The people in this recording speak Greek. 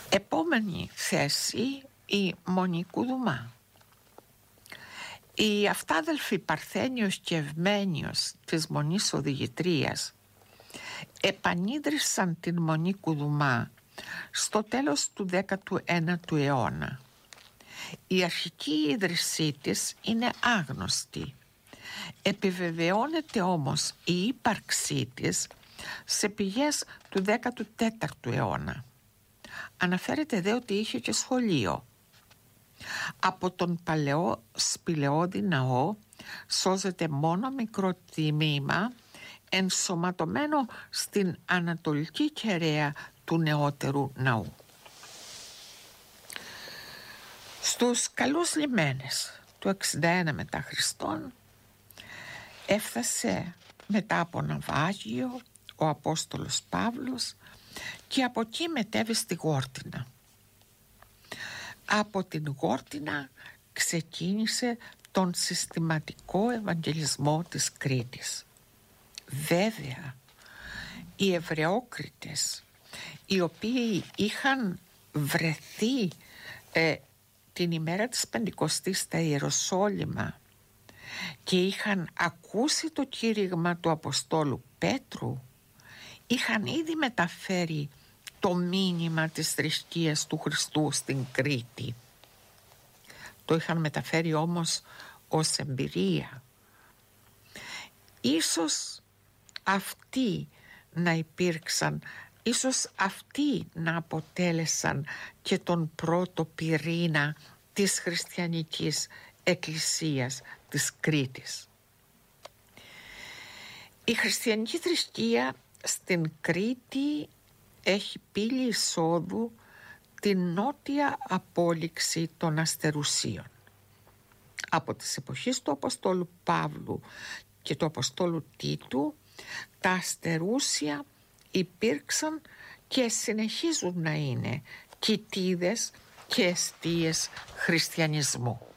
Επόμενη θέση, η Μονή Κουδουμά. Οι αυτάδελφοι Παρθένιος και Ευμένιος της Μονής Οδηγητρίας επανίδρυσαν την Μονή Κουδουμά στο τέλος του 19ου αιώνα. Η αρχική ίδρυσή της είναι άγνωστη. Επιβεβαιώνεται όμως η ύπαρξή της σε πηγές του 14ου αιώνα. Αναφέρεται δε ότι είχε και σχολείο. Από τον παλαιό σπηλαιώδη ναό σώζεται μόνο μικρό τμήμα ενσωματωμένο στην ανατολική κεραία του νεότερου ναού. Στους καλούς λιμένες του 61 μετά Χριστόν έφτασε μετά από ναυάγιο ο Απόστολος Παύλος και από εκεί μετέβη στη Γόρτινα. Από την Γόρτινα ξεκίνησε τον συστηματικό ευαγγελισμό της Κρήτης. Βέβαια, οι Εβραιόκριτες, οι οποίοι είχαν βρεθεί την ημέρα της Πεντηκοστής στα Ιεροσόλυμα και είχαν ακούσει το κήρυγμα του Αποστόλου Πέτρου, είχαν ήδη μεταφέρει το μήνυμα της θρησκείας του Χριστού στην Κρήτη. Το είχαν μεταφέρει όμως ως εμπειρία. Ίσως αυτοί να υπήρξαν, ίσως αυτοί να αποτέλεσαν και τον πρώτο πυρήνα της χριστιανικής εκκλησίας της Κρήτης. Η χριστιανική θρησκεία στην Κρήτη έχει πύλη εισόδου την νότια απόλυξη των αστερουσίων. Από τις εποχές του Αποστόλου Παύλου και του Αποστόλου Τίτου, τα αστερούσια υπήρξαν και συνεχίζουν να είναι κοιτίδες και εστίες χριστιανισμού.